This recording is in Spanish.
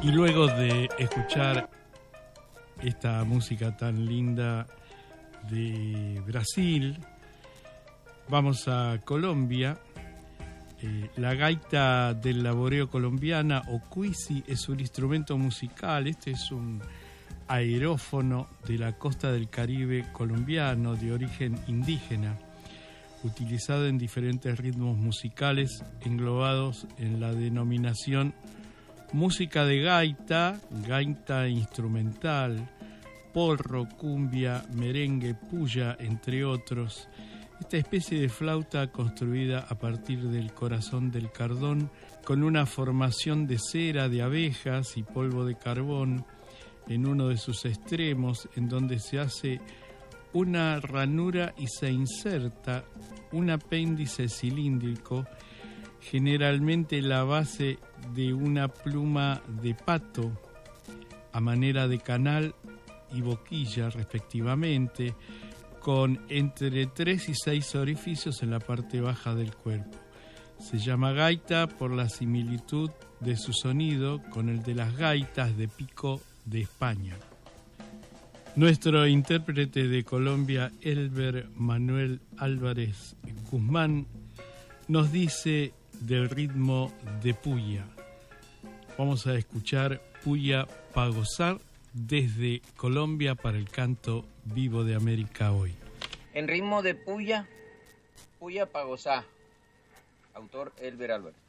Y luego de escuchar esta música tan linda de Brasil, vamos a Colombia. La gaita del laboreo colombiana o cuisi es un instrumento musical. Este es un aerófono de la costa del Caribe colombiano de origen indígena, utilizado en diferentes ritmos musicales englobados en la denominación música de gaita, gaita instrumental, porro, cumbia, merengue, puya, entre otros. Esta especie de flauta construida a partir del corazón del cardón, con una formación de cera de abejas y polvo de carbón en uno de sus extremos, en donde se hace una ranura y se inserta un apéndice cilíndrico, generalmente la base de una pluma de pato, a manera de canal y boquilla respectivamente, con entre 3 y 6 orificios en la parte baja del cuerpo. Se llama gaita por la similitud de su sonido con el de las gaitas de pico de España. Nuestro intérprete de Colombia, Elber Manuel Álvarez Guzmán, nos dice del ritmo de puya. Vamos a escuchar Puya pa' gozar desde Colombia para el canto vivo de América hoy. En ritmo de puya pa' gozar. Autor Elber Álvarez.